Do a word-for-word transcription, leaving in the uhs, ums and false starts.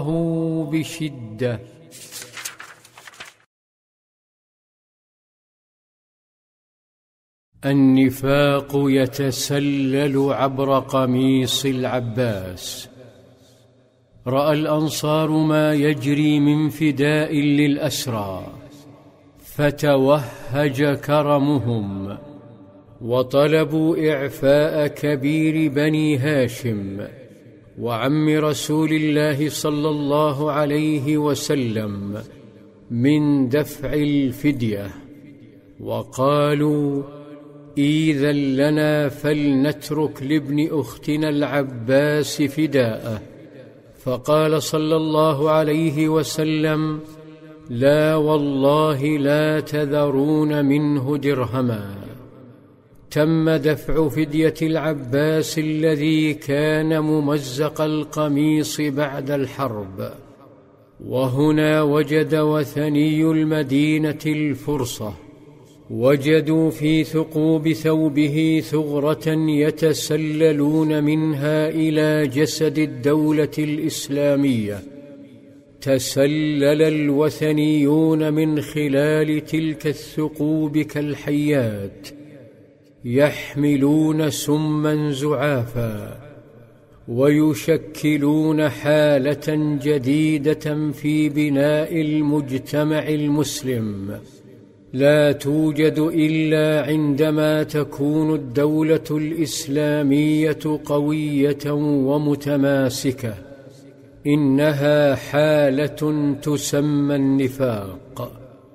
بشدة. النفاق يتسلل عبر قميص العباس. رأى الأنصار ما يجري من فداء للأسرى، فتوهج كرمهم، وطلبوا إعفاء كبير بني هاشم وعم رسول الله صلى الله عليه وسلم من دفع الفدية، وقالوا: إذا لنا فلنترك لابن أختنا العباس فداءه. فقال صلى الله عليه وسلم: لا والله لا تذرون منه درهما. تم دفع فدية العباس الذي كان ممزق القميص بعد الحرب. وهنا وجد وثني المدينة الفرصة، وجدوا في ثقوب ثوبه ثغرة يتسللون منها إلى جسد الدولة الإسلامية. تسلل الوثنيون من خلال تلك الثقوب كالحيات، يحملون سما زعافا، ويشكلون حالة جديدة في بناء المجتمع المسلم لا توجد إلا عندما تكون الدولة الإسلامية قوية ومتماسكة. إنها حالة تسمى النفاق.